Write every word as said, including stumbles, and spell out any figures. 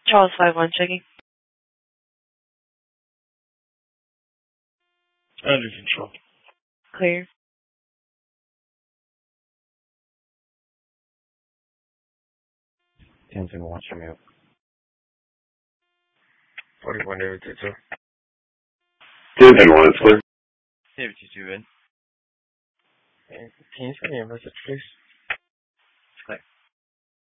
Charles five one checking. Under control. Clear. Tension watch from you. forty-one David two two. Tension one, it's clear. David two two in. Can you send me a message, please?